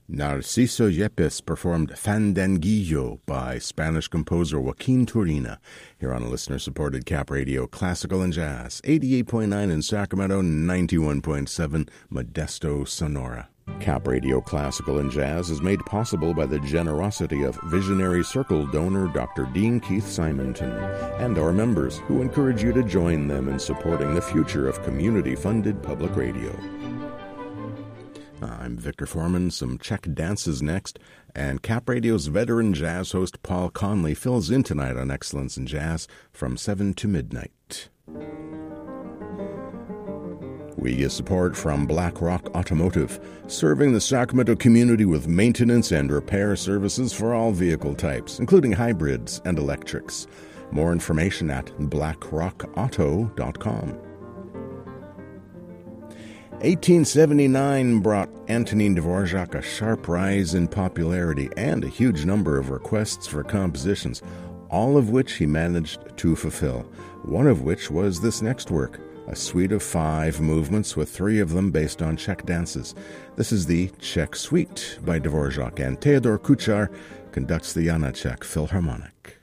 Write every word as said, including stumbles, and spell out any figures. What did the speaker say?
Narciso Yepes performed Fandanguillo by Spanish composer Joaquin Turina here on listener-supported Cap Radio Classical and Jazz, eighty-eight point nine in Sacramento, ninety-one point seven Modesto, Sonora. Cap Radio Classical and Jazz is made possible by the generosity of Visionary Circle donor Doctor Dean Keith Simonton and our members, who encourage you to join them in supporting the future of community-funded public radio. I'm Victor Foreman. Some Czech dances next, and Cap Radio's veteran jazz host Paul Conley fills in tonight on Excellence in Jazz from seven to midnight. We get support from Black Rock Automotive, serving the Sacramento community with maintenance and repair services for all vehicle types, including hybrids and electrics. More information at black rock auto dot com. eighteen seventy-nine brought Antonin Dvorak a sharp rise in popularity and a huge number of requests for compositions, all of which he managed to fulfill, one of which was this next work, a suite of five movements with three of them based on Czech dances. This is the Czech Suite by Dvorak, and Theodor Kuchar conducts the Janáček Philharmonic.